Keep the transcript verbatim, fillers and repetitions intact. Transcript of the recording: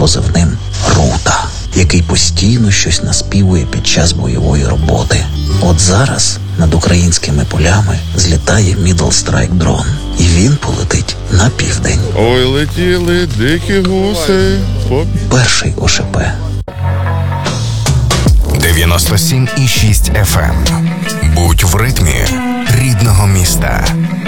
позивним «Рута», який постійно щось наспівує під час бойової роботи. От зараз над українськими полями злітає Middle Strike дрон, і він полетить на південь. Ой, летіли дикі гуси. По... Перший О Ш П. дев'яносто сім і шість еф ем. Будь в ритмі рідного міста.